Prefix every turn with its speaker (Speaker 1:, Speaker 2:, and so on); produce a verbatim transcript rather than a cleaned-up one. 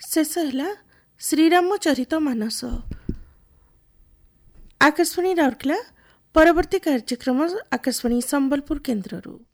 Speaker 1: ଶେଷ ହେଲା ଶ୍ରୀରାମଚରିତ ମାନସ। ଆକାଶବାଣୀ ରାଉରକେଲା। ପରବର୍ତ୍ତୀ କାର୍ଯ୍ୟକ୍ରମ ଆକାଶବାଣୀ ସମ୍ବଲପୁର କେନ୍ଦ୍ରରୁ।